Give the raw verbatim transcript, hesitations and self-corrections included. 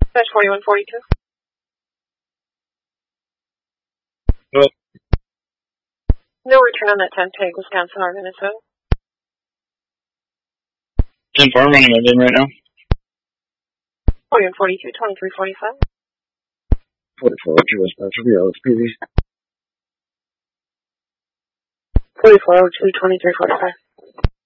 That's forty-one forty-two. What? No return on that ten tag, Wisconsin or Minnesota. ten four, I'm running my bin right now. forty-one forty-two, twenty-three forty-five. forty-four oh two, Wisconsin, yeah, let's P V. forty-four oh two, twenty-three forty-five.